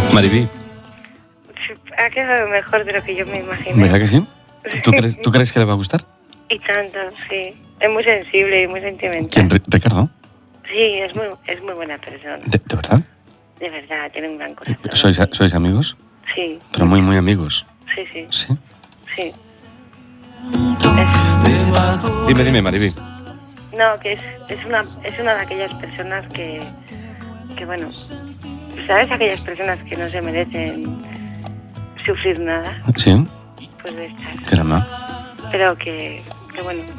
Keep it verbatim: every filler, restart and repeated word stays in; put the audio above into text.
Mariví. Ha quedado mejor de lo que yo me imaginé. ¿Verdad que sí? ¿Tú crees, ¿Tú crees que le va a gustar? Y tanto, sí. Es muy sensible y muy sentimental. ¿Quién? ¿Ricardo? Sí, es muy, es muy buena persona. ¿De, de verdad? De verdad, tiene un gran corazón. ¿Sois, ¿Sois amigos? Sí. Pero muy, muy amigos. Sí, sí. ¿Sí? Sí. Es... Dime, dime, Mariví. No, que es, es, una, es una de aquellas personas que, que, bueno, ¿sabes? Aquellas personas que no se merecen sufrir nada. Sí. Pues de estas. Caramba. Pero que, que bueno,